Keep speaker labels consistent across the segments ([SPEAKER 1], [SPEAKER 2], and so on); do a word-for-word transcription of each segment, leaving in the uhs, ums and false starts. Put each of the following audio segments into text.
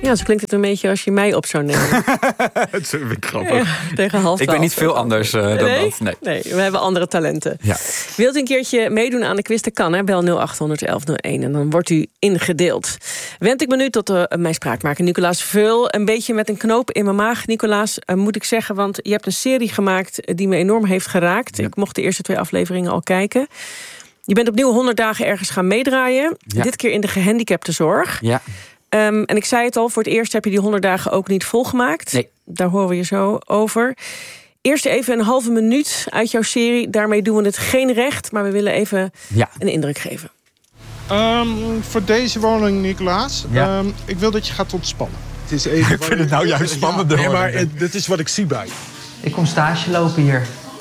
[SPEAKER 1] Ja, zo klinkt het een beetje als je mij op zou nemen.
[SPEAKER 2] Dat vind ik grappig.
[SPEAKER 1] Ja, tegen half
[SPEAKER 2] ik ben niet veel anders uh, dan
[SPEAKER 1] nee?
[SPEAKER 2] dat. Nee.
[SPEAKER 1] nee, we hebben andere talenten.
[SPEAKER 2] Ja.
[SPEAKER 1] Wilt u een keertje meedoen aan de quiz? Dat kan, hè? Bel nul acht honderd elf nul één en dan wordt u ingedeeld. Wend ik me nu tot uh, mijn spraakmaker Nicolaas Veul. Een beetje met een knoop in mijn maag, Nicolaas, uh, moet ik zeggen. Want je hebt een serie gemaakt die me enorm heeft geraakt. Ja. Ik mocht de eerste twee afleveringen al kijken. Je bent opnieuw honderd dagen ergens gaan meedraaien. Ja. Dit keer in de gehandicaptenzorg.
[SPEAKER 2] Ja.
[SPEAKER 1] Um, en ik zei het al, voor het eerst heb je die honderd dagen ook niet volgemaakt.
[SPEAKER 2] Nee.
[SPEAKER 1] Daar horen we je zo over. Eerst even een halve minuut uit jouw serie. Daarmee doen we het geen recht, maar we willen even ja. een indruk geven.
[SPEAKER 3] Um, voor deze woning, Nicolaas,
[SPEAKER 2] ja.
[SPEAKER 3] um, ik wil dat je gaat ontspannen. Het is even
[SPEAKER 2] ik vind het nou juist spannend.
[SPEAKER 3] Ja, nee, maar het, dit is wat ik zie bij.
[SPEAKER 4] Ik kom stage lopen hier.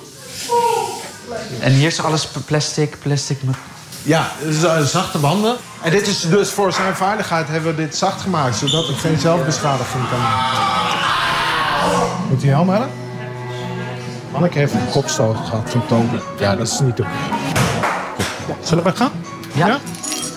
[SPEAKER 4] En hier is alles plastic, plastic.
[SPEAKER 3] Ja, het is, uh, zachte wanden. En dit is dus voor zijn veiligheid hebben we dit zacht gemaakt, zodat er geen zelfbeschadiging kan maken. Moet u helm hebben? Anneke heeft een kopstoot gehad van Toby. Ja, dat is niet oké. Zullen we gaan?
[SPEAKER 4] Ja.
[SPEAKER 3] ja?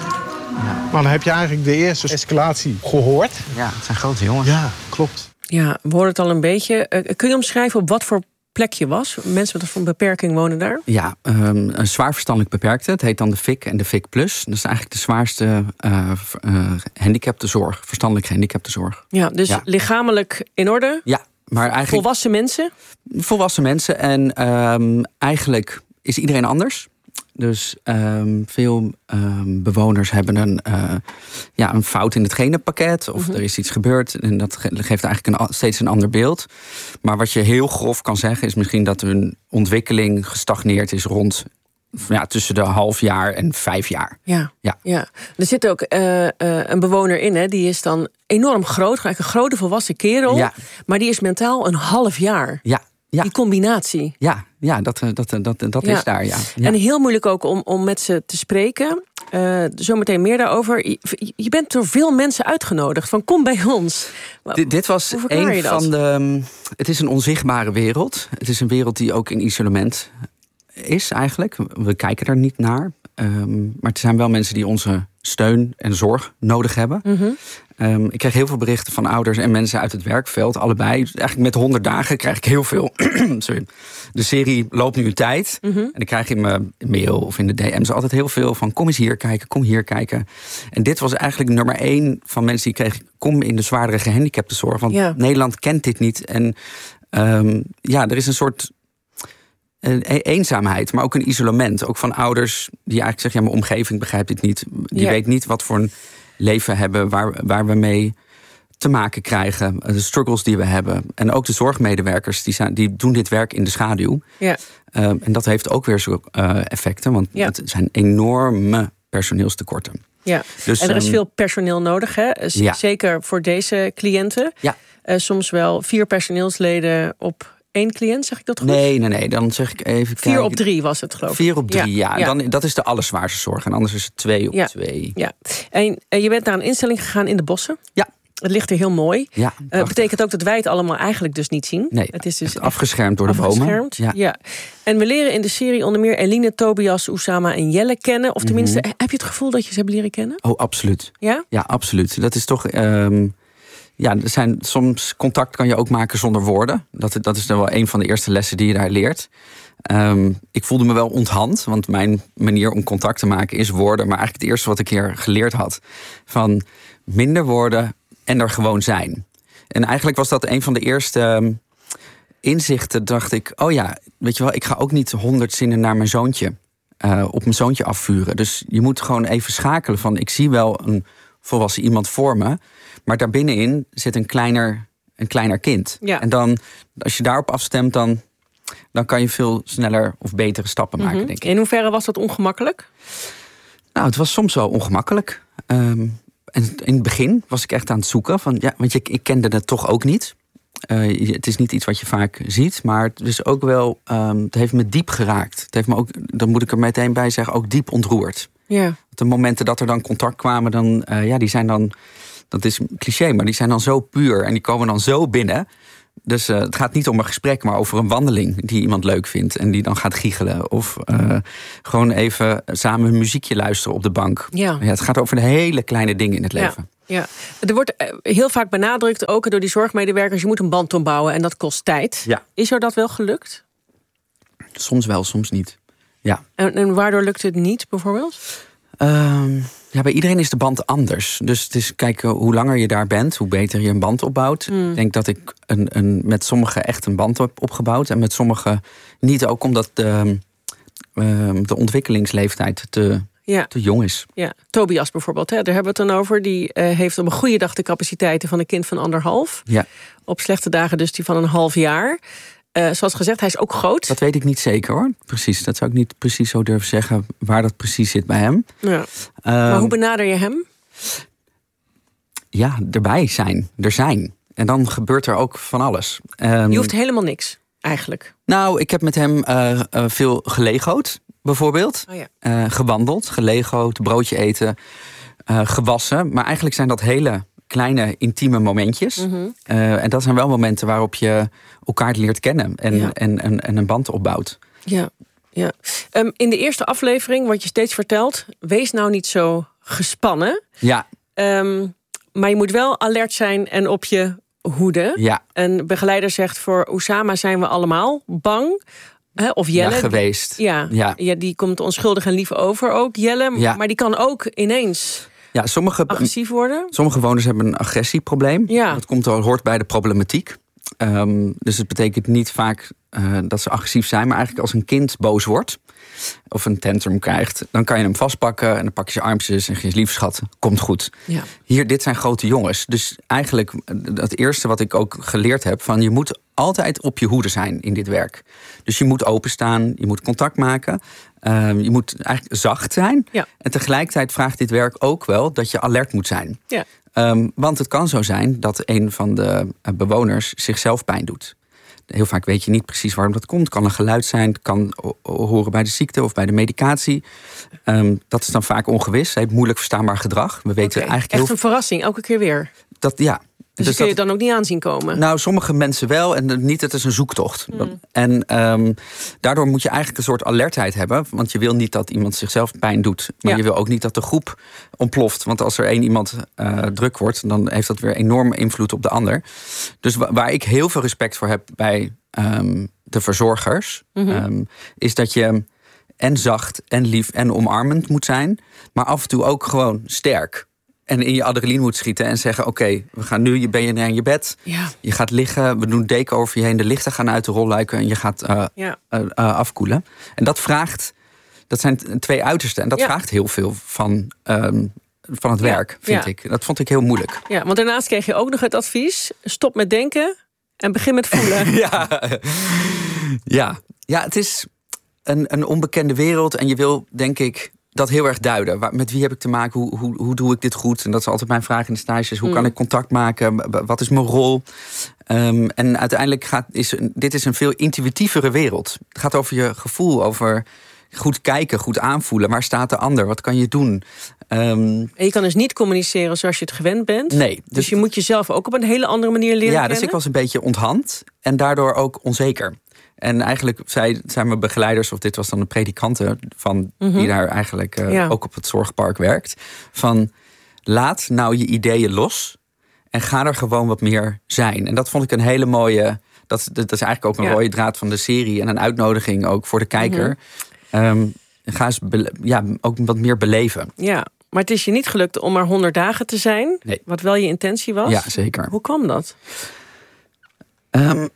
[SPEAKER 3] ja. Maar dan heb je eigenlijk de eerste escalatie gehoord.
[SPEAKER 4] Ja, het zijn grote jongens.
[SPEAKER 3] Ja, klopt.
[SPEAKER 1] Ja, we horen het al een beetje. Uh, kun je omschrijven op wat voor plek je was? Mensen met een beperking wonen daar?
[SPEAKER 4] Ja, um, een zwaar verstandelijk beperkte. Het heet dan de F I C en de F I C Plus. Dat is eigenlijk de zwaarste uh, uh, gehandicaptenzorg. Verstandelijk gehandicaptenzorg.
[SPEAKER 1] Ja, dus ja. lichamelijk in orde?
[SPEAKER 4] Ja, maar eigenlijk...
[SPEAKER 1] Volwassen mensen?
[SPEAKER 4] Volwassen mensen. En um, eigenlijk is iedereen anders. Dus um, veel um, bewoners hebben een, uh, ja, een fout in het genenpakket. Of mm-hmm. er is iets gebeurd. En dat geeft eigenlijk een, steeds een ander beeld. Maar wat je heel grof kan zeggen is misschien dat hun ontwikkeling gestagneerd is rond ja, tussen de half jaar en vijf jaar.
[SPEAKER 1] Ja, ja. ja. Er zit ook uh, uh, een bewoner in, hè, die is dan enorm groot. Eigenlijk een grote volwassen kerel. Ja. Maar die is mentaal een half jaar.
[SPEAKER 4] Ja. Ja.
[SPEAKER 1] Die combinatie.
[SPEAKER 4] Ja, ja dat, dat, dat, dat
[SPEAKER 1] ja.
[SPEAKER 4] is daar, ja. ja.
[SPEAKER 1] En heel moeilijk ook om, om met ze te spreken. Uh, zometeen meer daarover. Je, je bent door veel mensen uitgenodigd. Van kom bij ons.
[SPEAKER 4] D- dit was een van de... Het is een onzichtbare wereld. Het is een wereld die ook in isolement is eigenlijk. We kijken er niet naar. Um, maar er zijn wel mensen die onze steun en zorg nodig hebben. Mm-hmm. Um, ik krijg heel veel berichten van ouders en mensen uit het werkveld. Allebei. Eigenlijk met honderd dagen krijg ik heel veel. Sorry. De serie loopt nu een tijd. Mm-hmm. En dan krijg je in mijn mail of in de D M's altijd heel veel van... kom eens hier kijken, kom hier kijken. En dit was eigenlijk nummer één van mensen die kregen... kom in de zwaardere gehandicaptenzorg. Want ja. Nederland kent dit niet. En um, ja, er is een soort... Een eenzaamheid, maar ook een isolement. Ook van ouders die eigenlijk zeggen... ja, mijn omgeving begrijpt dit niet. Die ja. weet niet wat voor een leven hebben... waar, waar we mee te maken krijgen. De struggles die we hebben. En ook de zorgmedewerkers, die, zijn, die doen dit werk in de schaduw. Ja. Uh, en dat heeft ook weer zo uh, effecten. Want ja. het zijn enorme personeelstekorten.
[SPEAKER 1] Ja. Dus, en er is um, veel personeel nodig, hè?
[SPEAKER 4] Ja.
[SPEAKER 1] Zeker voor deze cliënten. Ja. Uh, soms wel vier personeelsleden op... Eén cliënt, zeg ik dat goed?
[SPEAKER 4] Nee, nee, nee. Dan zeg ik even...
[SPEAKER 1] Vier
[SPEAKER 4] kijken.
[SPEAKER 1] op drie was het, geloof ik.
[SPEAKER 4] Vier op drie, ja.
[SPEAKER 1] ja.
[SPEAKER 4] ja. Dan, dat is de allerzwaarste zorg. En anders is het twee op
[SPEAKER 1] ja.
[SPEAKER 4] twee.
[SPEAKER 1] Ja. En, en je bent naar een instelling gegaan in de bossen.
[SPEAKER 4] Ja.
[SPEAKER 1] Het ligt er heel mooi.
[SPEAKER 4] Ja,
[SPEAKER 1] uh, betekent ook dat wij het allemaal eigenlijk dus niet zien.
[SPEAKER 4] Nee,
[SPEAKER 1] het is dus
[SPEAKER 4] het afgeschermd door de
[SPEAKER 1] afgeschermd.
[SPEAKER 4] bomen.
[SPEAKER 1] Ja. ja. En we leren in de serie onder meer Eline, Tobias, Oussama en Jelle kennen. Of tenminste, mm-hmm. heb je het gevoel dat je ze hebt leren kennen?
[SPEAKER 4] Oh, absoluut.
[SPEAKER 1] Ja?
[SPEAKER 4] Ja, absoluut. Dat is toch... Um, Ja, er zijn, soms contact kan je ook maken zonder woorden. Dat, dat is dan wel een van de eerste lessen die je daar leert. Um, ik voelde me wel onthand, want mijn manier om contact te maken is woorden. Maar eigenlijk het eerste wat ik hier geleerd had. Van minder woorden en er gewoon zijn. En eigenlijk was dat een van de eerste um, inzichten. Dacht ik, oh ja, weet je wel, ik ga ook niet honderd zinnen naar mijn zoontje. Uh, op mijn zoontje afvuren. Dus je moet gewoon even schakelen van, ik zie wel een volwassen iemand voor me. Maar daarbinnenin zit een kleiner, een kleiner kind. Ja. En dan, als je daarop afstemt, dan, dan kan je veel sneller of betere stappen maken, mm-hmm. denk ik.
[SPEAKER 1] In hoeverre was dat ongemakkelijk?
[SPEAKER 4] Nou, het was soms wel ongemakkelijk. Um, en in het begin was ik echt aan het zoeken. Van, ja, want je, ik kende het toch ook niet. Uh, het is niet iets wat je vaak ziet. Maar het is ook wel, um, het heeft me diep geraakt. Het heeft me ook, dan moet ik er meteen bij zeggen, ook diep ontroerd. Ja. De momenten dat er dan contact kwamen, dan, uh, ja, die zijn dan... Dat is een cliché, maar die zijn dan zo puur en die komen dan zo binnen. Dus uh, het gaat niet om een gesprek, maar over een wandeling die iemand leuk vindt en die dan gaat giechelen. Of uh, gewoon even samen een muziekje luisteren op de bank.
[SPEAKER 1] Ja.
[SPEAKER 4] Ja, het gaat over de hele kleine dingen in het leven.
[SPEAKER 1] Ja. Ja, er wordt heel vaak benadrukt, ook door die zorgmedewerkers, je moet een band opbouwen en dat kost tijd.
[SPEAKER 4] Ja.
[SPEAKER 1] Is er dat wel gelukt?
[SPEAKER 4] Soms wel, soms niet. Ja.
[SPEAKER 1] En, en waardoor lukt het niet, bijvoorbeeld?
[SPEAKER 4] Um, ja, bij iedereen is de band anders. Dus het is kijken hoe langer je daar bent, hoe beter je een band opbouwt. Mm. Ik denk dat ik een, een, met sommigen echt een band heb opgebouwd en met sommigen niet. Ook omdat de, um, de ontwikkelingsleeftijd te... Ja. te jong is.
[SPEAKER 1] Ja. Tobias bijvoorbeeld, hè, daar hebben we het dan over. Die uh, heeft op een goede dag de capaciteiten van een kind van anderhalf.
[SPEAKER 4] Ja.
[SPEAKER 1] Op slechte dagen dus die van een half jaar. Uh, zoals gezegd, hij is ook groot.
[SPEAKER 4] Dat weet ik niet zeker hoor. Precies, dat zou ik niet precies zo durven zeggen waar dat precies zit bij hem.
[SPEAKER 1] Ja. Uh, maar hoe benader je hem?
[SPEAKER 4] Ja, erbij zijn. Er zijn. En dan gebeurt er ook van alles. Um,
[SPEAKER 1] je hoeft helemaal niks, eigenlijk.
[SPEAKER 4] Nou, ik heb met hem uh, uh, veel gelego'd. Bijvoorbeeld,
[SPEAKER 1] oh ja.
[SPEAKER 4] uh, gewandeld, gelego'd, broodje eten, uh, gewassen. Maar eigenlijk zijn dat hele kleine, intieme momentjes. Mm-hmm. Uh, en dat zijn wel momenten waarop je elkaar leert kennen en, ja. en, en, en een band opbouwt.
[SPEAKER 1] Ja, ja. Um, in de eerste aflevering wordt je steeds verteld, wees nou niet zo gespannen.
[SPEAKER 4] Ja.
[SPEAKER 1] Um, maar je moet wel alert zijn en op je hoede.
[SPEAKER 4] Ja.
[SPEAKER 1] Een begeleider zegt, voor Oussama zijn we allemaal bang. He, of Jelle.
[SPEAKER 4] Ja, geweest.
[SPEAKER 1] Die, ja, ja. ja, die komt onschuldig en lief over ook, Jelle. Ja. Maar die kan ook ineens
[SPEAKER 4] ja, sommige,
[SPEAKER 1] agressief worden.
[SPEAKER 4] Sommige bewoners hebben een agressieprobleem.
[SPEAKER 1] Ja.
[SPEAKER 4] Dat komt, hoort bij de problematiek. Um, dus het betekent niet vaak uh, dat ze agressief zijn. Maar eigenlijk als een kind boos wordt of een tantrum krijgt, dan kan je hem vastpakken en dan pak je zijn armpjes en zeg je, lief schat, komt goed.
[SPEAKER 1] Ja.
[SPEAKER 4] Hier, dit zijn grote jongens. Dus eigenlijk het eerste wat ik ook geleerd heb, van je moet altijd op je hoede zijn in dit werk. Dus je moet openstaan, je moet contact maken. Uh, je moet eigenlijk zacht zijn.
[SPEAKER 1] Ja.
[SPEAKER 4] En tegelijkertijd vraagt dit werk ook wel dat je alert moet zijn.
[SPEAKER 1] Ja.
[SPEAKER 4] Um, want het kan zo zijn dat een van de bewoners zichzelf pijn doet. Heel vaak weet je niet precies waarom dat komt. Het kan een geluid zijn, het kan horen bij de ziekte of bij de medicatie. Um, dat is dan vaak ongewis. Hij heeft moeilijk verstaanbaar gedrag. We weten
[SPEAKER 1] okay.
[SPEAKER 4] eigenlijk
[SPEAKER 1] Echt
[SPEAKER 4] heel...
[SPEAKER 1] een verrassing, elke keer weer.
[SPEAKER 4] Dat, ja.
[SPEAKER 1] Dus, dus dat kun je dan ook niet aanzien komen?
[SPEAKER 4] Nou, sommige mensen wel en niet. Het is een zoektocht. Mm. En um, daardoor moet je eigenlijk een soort alertheid hebben. Want je wil niet dat iemand zichzelf pijn doet. Maar ja. je wil ook niet dat de groep ontploft. Want als er één iemand uh, druk wordt, dan heeft dat weer enorm invloed op de ander. Dus wa- waar ik heel veel respect voor heb bij um, de verzorgers, mm-hmm. um, is dat je en zacht en lief en omarmend moet zijn. Maar af en toe ook gewoon sterk. En in je adrenaline moet schieten en zeggen, oké, okay, we gaan nu, je ben je naar je bed. Ja. Je gaat liggen, we doen deken over je heen. De lichten gaan uit de rolluiken en je gaat uh, ja. uh, uh, afkoelen. En dat vraagt, dat zijn twee uitersten. En dat ja. vraagt heel veel van, um, van het werk, ja. vind ja. ik. Dat vond ik heel moeilijk.
[SPEAKER 1] Ja, want daarnaast kreeg je ook nog het advies, stop met denken en begin met voelen.
[SPEAKER 4] ja. ja. ja, het is een, een onbekende wereld. En je wil, denk ik, dat heel erg duiden. Met wie heb ik te maken? Hoe, hoe, hoe doe ik dit goed? En dat is altijd mijn vraag in de stages. Hoe mm. kan ik contact maken? Wat is mijn rol? Um, en uiteindelijk gaat is dit is een veel intuïtievere wereld. Het gaat over je gevoel, over goed kijken, goed aanvoelen. Waar staat de ander? Wat kan je doen? Um,
[SPEAKER 1] en je kan dus niet communiceren zoals je het gewend bent.
[SPEAKER 4] Nee. Dus,
[SPEAKER 1] dus je moet jezelf ook op een hele andere manier leren
[SPEAKER 4] ja,
[SPEAKER 1] kennen.
[SPEAKER 4] Ja, dus ik was een beetje onthand. En daardoor ook onzeker. En eigenlijk zei, zijn mijn begeleiders, of dit was dan de predikanten van mm-hmm. die daar eigenlijk uh, ja. ook op het zorgpark werkt. Van laat nou je ideeën los en ga er gewoon wat meer zijn. En dat vond ik een hele mooie, dat, dat is eigenlijk ook een ja. rode draad van de serie en een uitnodiging ook voor de kijker. Mm-hmm. Um, ga eens be, ja, ook wat meer beleven.
[SPEAKER 1] Ja, maar het is je niet gelukt om maar honderd dagen te zijn.
[SPEAKER 4] Nee.
[SPEAKER 1] Wat wel je intentie was.
[SPEAKER 4] Ja, zeker.
[SPEAKER 1] Hoe kwam dat?
[SPEAKER 4] Um,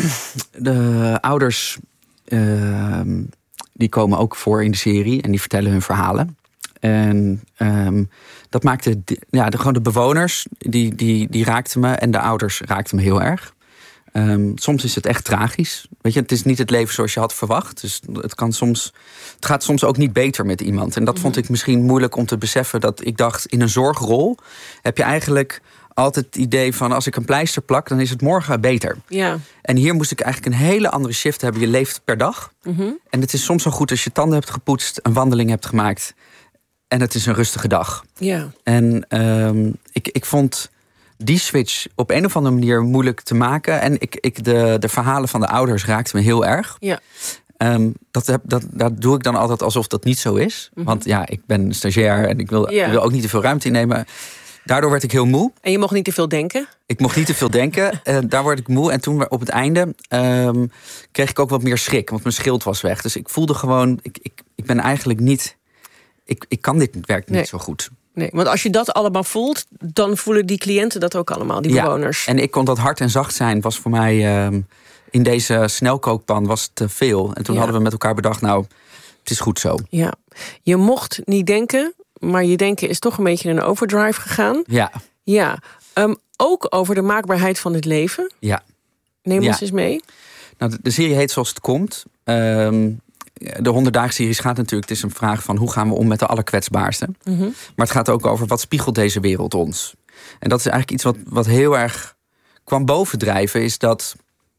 [SPEAKER 4] de ouders uh, die komen ook voor in de serie en die vertellen hun verhalen. En um, dat maakte de, ja, de, gewoon de bewoners, die, die, die raakten me en de ouders raakten me heel erg. Um, soms is het echt tragisch. Weet je, het is niet het leven zoals je had verwacht. Dus het kan soms, het gaat soms ook niet beter met iemand. En dat vond ik misschien moeilijk om te beseffen. Dat ik dacht, in een zorgrol heb je eigenlijk altijd het idee van, als ik een pleister plak, dan is het morgen beter.
[SPEAKER 1] Ja.
[SPEAKER 4] En hier moest ik eigenlijk een hele andere shift hebben. Je leeft per dag. Mm-hmm. En het is soms zo goed als je tanden hebt gepoetst, een wandeling hebt gemaakt en het is een rustige dag.
[SPEAKER 1] Ja.
[SPEAKER 4] En um, ik, ik vond die switch op een of andere manier moeilijk te maken. En ik, ik de, de verhalen van de ouders raakten me heel erg.
[SPEAKER 1] Ja.
[SPEAKER 4] Um, dat, heb, dat, dat doe ik dan altijd alsof dat niet zo is. Mm-hmm. Want ja, ik ben stagiair en ik wil, ja. ik wil ook niet te veel ruimte innemen. Daardoor werd ik heel moe.
[SPEAKER 1] En je mocht niet te veel denken?
[SPEAKER 4] Ik mocht niet te veel denken. Uh, daar word ik moe. En toen op het einde um, kreeg ik ook wat meer schrik. Want mijn schild was weg. Dus ik voelde gewoon, ik, ik, ik ben eigenlijk niet... Ik, ik kan dit werk niet nee. zo goed.
[SPEAKER 1] Nee, want als je dat allemaal voelt, dan voelen die cliënten dat ook allemaal, die bewoners.
[SPEAKER 4] Ja, en ik kon dat hard en zacht zijn, was voor mij... Um, in deze snelkookpan was te veel. En toen ja. hadden we met elkaar bedacht, nou, het is goed zo.
[SPEAKER 1] Ja, je mocht niet denken, maar je denken is toch een beetje in een overdrive gegaan.
[SPEAKER 4] Ja.
[SPEAKER 1] Ja, um, ook over de maakbaarheid van het leven.
[SPEAKER 4] Ja.
[SPEAKER 1] Neem
[SPEAKER 4] ja.
[SPEAKER 1] ons eens mee.
[SPEAKER 4] Nou, de serie heet Zoals het komt. Um, de honderd-dagen-series gaat natuurlijk... het is een vraag van hoe gaan we om met de allerkwetsbaarsten. Mm-hmm. Maar het gaat ook over wat spiegelt deze wereld ons. En dat is eigenlijk iets wat, wat heel erg kwam bovendrijven... is dat...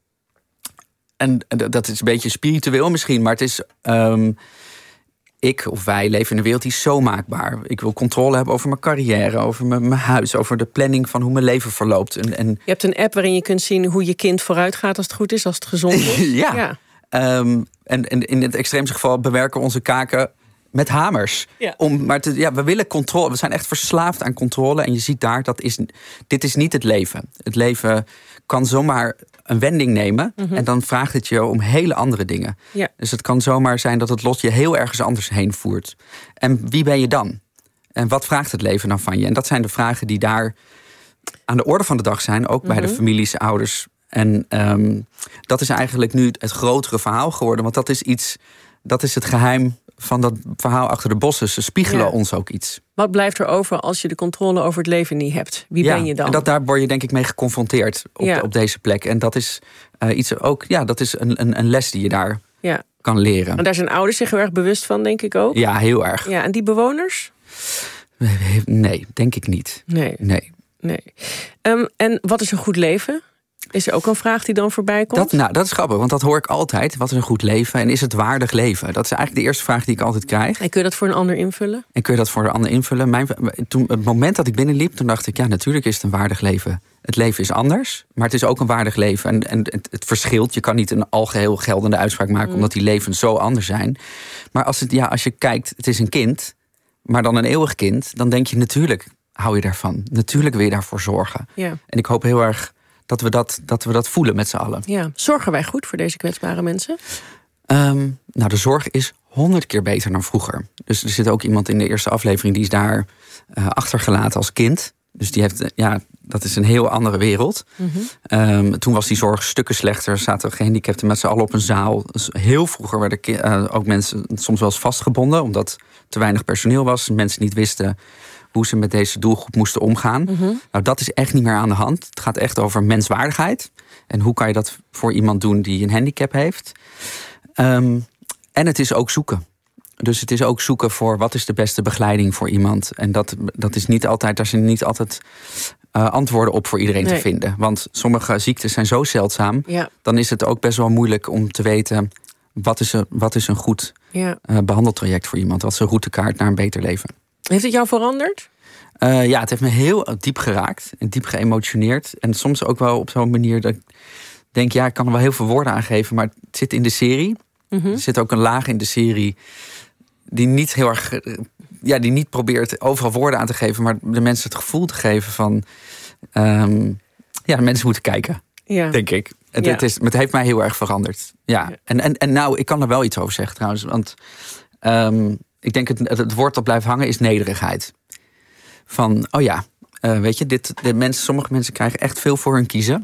[SPEAKER 4] En dat is een beetje spiritueel misschien, maar het is... Um, ik of wij leven in een wereld die is zo maakbaar. Ik wil controle hebben over mijn carrière, over mijn, mijn huis... over de planning van hoe mijn leven verloopt. En, en...
[SPEAKER 1] Je hebt een app waarin je kunt zien hoe je kind vooruit gaat... als het goed is, als het gezond is.
[SPEAKER 4] ja. ja. Um, en, en in het extreemste geval bewerken we onze kaken met hamers. Ja. Om, maar te, ja, we willen controle. We zijn echt verslaafd aan controle. En je ziet daar, dat is, dit is niet het leven. Het leven kan zomaar een wending nemen. Mm-hmm. En dan vraagt het je om hele andere dingen. Ja. Dus het kan zomaar zijn dat het lot je heel ergens anders heen voert. En wie ben je dan? En wat vraagt het leven dan van je? En dat zijn de vragen die daar aan de orde van de dag zijn. Ook mm-hmm. bij de families, ouders. En um, dat is eigenlijk nu het grotere verhaal geworden. Want dat is iets, dat is het geheim van dat verhaal achter de bossen. Ze spiegelen ja. ons ook iets.
[SPEAKER 1] Wat blijft er over als je de controle over het leven niet hebt? Wie
[SPEAKER 4] ja,
[SPEAKER 1] ben je dan?
[SPEAKER 4] En dat, daar word je denk ik mee geconfronteerd op, ja. op deze plek. En dat is uh, iets ook, ja, dat is een, een, een les die je daar ja. kan leren.
[SPEAKER 1] En daar zijn ouders zich heel erg bewust van, denk ik ook.
[SPEAKER 4] Ja, heel erg.
[SPEAKER 1] Ja, en die bewoners?
[SPEAKER 4] Nee, denk ik niet.
[SPEAKER 1] Nee.
[SPEAKER 4] nee.
[SPEAKER 1] nee. Um, en wat is een goed leven? Is er ook een vraag die dan voorbij komt?
[SPEAKER 4] Dat, nou, dat is grappig, want dat hoor ik altijd. Wat is een goed leven en is het waardig leven? Dat is eigenlijk de eerste vraag die ik altijd krijg.
[SPEAKER 1] En kun je dat voor een ander invullen?
[SPEAKER 4] En kun je dat voor een ander invullen? Mijn, toen, het moment dat ik binnenliep, toen dacht ik... ja, natuurlijk is het een waardig leven. Het leven is anders, maar het is ook een waardig leven. En, en het, het verschilt. Je kan niet een algeheel geldende uitspraak maken... Mm. omdat die levens zo anders zijn. Maar als, het, ja, als je kijkt, het is een kind... maar dan een eeuwig kind, dan denk je natuurlijk... hou je daarvan. Natuurlijk wil je daarvoor zorgen. Ja. En ik hoop heel erg... Dat we dat, dat we dat voelen met z'n allen.
[SPEAKER 1] Ja. Zorgen wij goed voor deze kwetsbare mensen?
[SPEAKER 4] Um, nou, de zorg is honderd keer beter dan vroeger. Dus er zit ook iemand in de eerste aflevering... die is daar uh, achtergelaten als kind. Dus die heeft, ja, dat is een heel andere wereld. Mm-hmm. Um, toen was die zorg stukken slechter. Zaten gehandicapten met z'n allen op een zaal. Dus heel vroeger werden uh, ook mensen soms wel eens vastgebonden... omdat te weinig personeel was. Mensen niet wisten... hoe ze met deze doelgroep moesten omgaan. Mm-hmm. Nou, dat is echt niet meer aan de hand. Het gaat echt over menswaardigheid. En hoe kan je dat voor iemand doen die een handicap heeft. Um, en het is ook zoeken. Dus het is ook zoeken voor wat is de beste begeleiding voor iemand. En dat, dat is niet altijd, daar zijn niet altijd uh, antwoorden op voor iedereen nee. te vinden. Want sommige ziektes zijn zo zeldzaam. Ja. Dan is het ook best wel moeilijk om te weten... wat is een, wat is een goed ja. uh, behandeltraject voor iemand. Wat is een routekaart naar een beter leven.
[SPEAKER 1] Heeft het jou veranderd?
[SPEAKER 4] Uh, ja, het heeft me heel diep geraakt. En diep geëmotioneerd. En soms ook wel op zo'n manier dat ik denk... ja, ik kan er wel heel veel woorden aan geven... maar het zit in de serie. Mm-hmm. Er zit ook een laag in de serie... die niet heel erg... ja, die niet probeert overal woorden aan te geven... maar de mensen het gevoel te geven van... Um, ja, de mensen moeten kijken. Ja. Denk ik. Het, ja. het, is, het heeft mij heel erg veranderd. Ja. Ja. En, en, en nou, ik kan er wel iets over zeggen trouwens. Want... Um, ik denk het, het woord dat blijft hangen is nederigheid. Van, oh ja, uh, weet je, dit, de mensen, sommige mensen krijgen echt veel voor hun kiezen.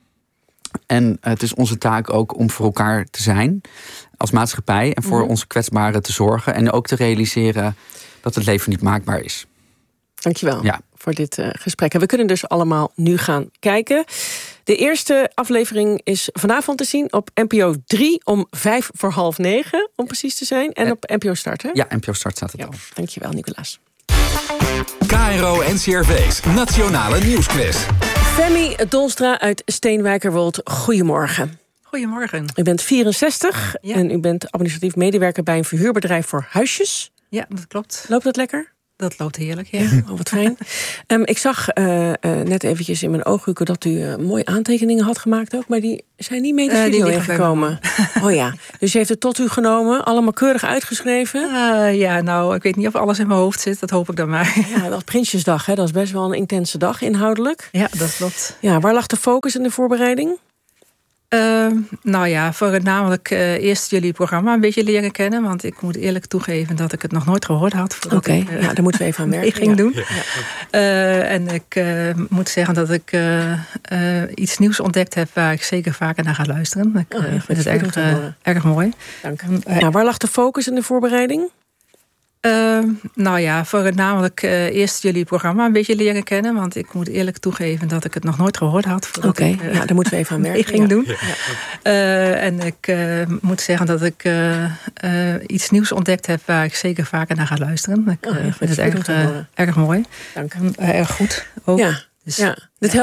[SPEAKER 4] En het is onze taak ook om voor elkaar te zijn als maatschappij. En voor mm-hmm. onze kwetsbaren te zorgen. En ook te realiseren dat het leven niet maakbaar is.
[SPEAKER 1] Dankjewel ja. voor dit uh, gesprek. En we kunnen dus allemaal nu gaan kijken. De eerste aflevering is vanavond te zien op N P O drie om vijf voor half negen, om precies te zijn. En op N P O Start, hè?
[SPEAKER 4] Ja, N P O Start staat het
[SPEAKER 1] ja,
[SPEAKER 4] al.
[SPEAKER 1] Dankjewel, Nicolaas.
[SPEAKER 5] K R O N C R V's Nationale Nieuwsquiz.
[SPEAKER 1] Femi Dolstra uit Steenwijkerwold, goedemorgen.
[SPEAKER 6] Goedemorgen.
[SPEAKER 1] U bent vierenzestig ja. en u bent administratief medewerker bij een verhuurbedrijf voor huisjes.
[SPEAKER 6] Ja, dat klopt.
[SPEAKER 1] Loopt dat lekker?
[SPEAKER 6] dat loopt heerlijk, ja.
[SPEAKER 1] Oh, wat fijn. Um, ik zag uh, uh, net eventjes in mijn ooghoeken dat u uh, mooie aantekeningen had gemaakt ook, maar die zijn niet mee de studio uh, ingekomen. Oh ja, dus u heeft het tot u genomen, allemaal keurig uitgeschreven?
[SPEAKER 6] Uh, ja, nou, ik weet niet of alles in mijn hoofd zit, dat hoop ik dan maar.
[SPEAKER 1] Ja, dat is Prinsjesdag, hè? Dat is best wel een intense dag inhoudelijk.
[SPEAKER 6] Ja, dat klopt.
[SPEAKER 1] Ja, waar lag de focus in de voorbereiding?
[SPEAKER 6] Uh, nou ja, voornamelijk uh, eerst jullie programma een beetje leren kennen. Want ik moet eerlijk toegeven dat ik het nog nooit gehoord had.
[SPEAKER 1] Oké, okay, uh, ja, daar moeten we even aan werken.
[SPEAKER 6] Ik ging
[SPEAKER 1] ja.
[SPEAKER 6] doen. Ja. Uh, en ik uh, moet zeggen dat ik uh, uh, iets nieuws ontdekt heb waar ik zeker vaker naar ga luisteren. Ik uh, oh, ja, vind het erg, uh, erg mooi.
[SPEAKER 1] Dank. Uh, ja, waar lag de focus in de voorbereiding?
[SPEAKER 6] Uh, nou ja, voornamelijk uh, eerst jullie programma een beetje leren kennen. Want ik moet eerlijk toegeven dat ik het nog nooit gehoord had.
[SPEAKER 1] Oké, okay, uh, ja, daar moeten we even aan werken.
[SPEAKER 6] Ik ging
[SPEAKER 1] ja.
[SPEAKER 6] doen. Ja. Uh, en ik uh, moet zeggen dat ik uh, uh, iets nieuws ontdekt heb waar ik zeker vaker naar ga luisteren. Ik uh, oh, ja, vind het erg, uh, erg mooi.
[SPEAKER 1] Dank.
[SPEAKER 6] Uh, erg goed ook.
[SPEAKER 1] Ja,
[SPEAKER 6] dus,
[SPEAKER 1] ja. Dit